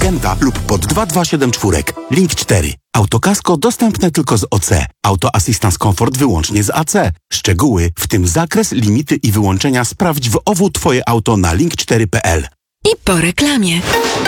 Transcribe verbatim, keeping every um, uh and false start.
Legenda lub pod dwa dwa siedem cztery. Link cztery. Autokasko dostępne tylko z O C. Auto Assistance Comfort wyłącznie z A C. Szczegóły, w tym zakres, limity i wyłączenia sprawdź w O W Twoje auto na link cztery kropka p l. I po reklamie.